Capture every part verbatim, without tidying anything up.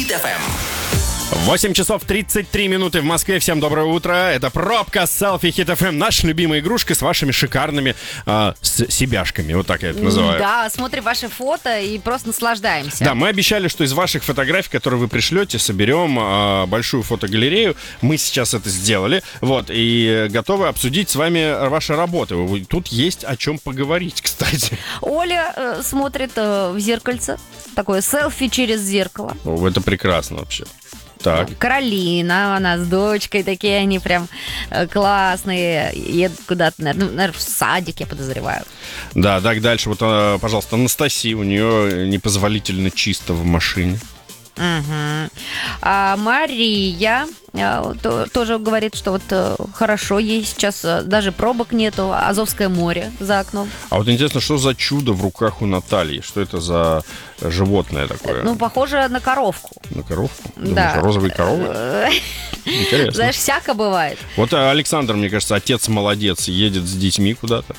эф эм. восемь часов тридцать три минуты в Москве. Всем доброе утро. Это пробка селфи Хит эф эм. Наша любимая игрушка с вашими шикарными э, с себяшками. Вот так я это называю. Да, смотрим ваши фото и просто наслаждаемся. Да, мы обещали, что из ваших фотографий, которые вы пришлете, соберем э, большую фотогалерею. Мы сейчас это сделали. Вот, и готовы обсудить с вами ваши работы. Тут есть о чем поговорить, кстати. Оля э, смотрит э, в зеркальце. Такое селфи через зеркало. О, это прекрасно вообще. Так. Каролина, она с дочкой, такие они прям э, классные, едут куда-то, наверное, ну, наверное, в садик, я подозреваю. Да, так дальше. Вот, э, пожалуйста, Анастасия, у нее непозволительно чисто в машине. Угу. А Мария э, то, тоже говорит, что вот э, хорошо ей сейчас, э, даже пробок нету, Азовское море за окном. А вот интересно, что за чудо в руках у Натальи? Что это за животное такое? Ну, похоже на коровку. На коровку? Да. Думаешь, розовые коровы? Интересно. Знаешь, всяко бывает. Вот Александр, мне кажется, отец молодец, едет с детьми куда-то.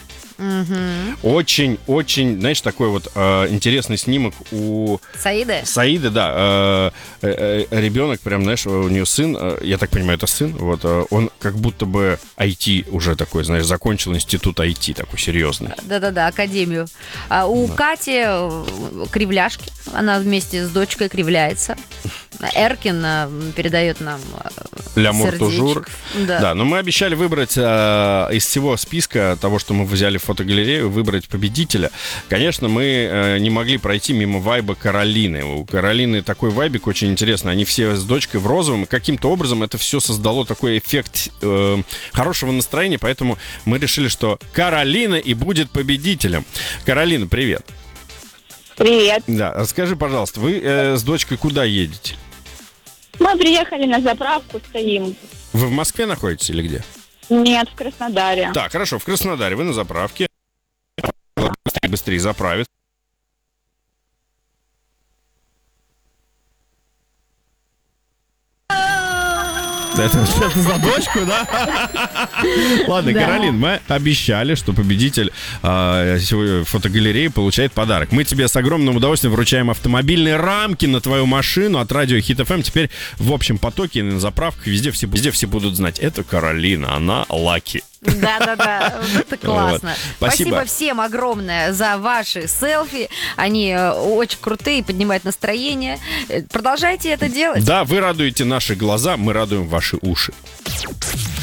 Очень-очень, знаешь, такой вот э, интересный снимок у Саиды? Саиды, да. Э, э, э, ребенок, прям, знаешь, у нее сын, э, я так понимаю, это сын, вот, э, он как будто бы ай ти уже такой, знаешь, закончил институт ай ти, такой серьезный. Да-да-да, академию. А у да. Кати кривляшки, она вместе с дочкой кривляется. Эркин передает нам Лямур тужур. Да. да, но мы обещали выбрать э, из всего списка того, что мы взяли в фотогалерею, выбрать победителя. Конечно, мы э, не могли пройти мимо вайба Каролины. У Каролины такой вайбик очень интересный. Они все с дочкой в розовом. И каким-то образом это все создало такой эффект э, хорошего настроения. Поэтому мы решили, что Каролина и будет победителем. Каролина, привет. Привет. Да, скажи, пожалуйста, вы э, с дочкой куда едете? Мы приехали на заправку, стоим. Вы в Москве находитесь или где? Нет, в Краснодаре. Так, хорошо, в Краснодаре вы на заправке. Быстрее, быстрее заправит. Это, это за дочку, да? Ладно, да. Каролин, мы обещали, что победитель э, фотогалереи получает подарок. Мы тебе с огромным удовольствием вручаем автомобильные рамки на твою машину от радио Хит эф эм. Теперь в общем потоке, на заправках, везде все, везде все будут знать. Это Каролина, она лаки. Да-да-да, это классно. Вот. Спасибо. Спасибо всем огромное за ваши селфи. Они очень крутые, поднимают настроение. Продолжайте это делать. Да, вы радуете наши глаза, мы радуем ваши уши.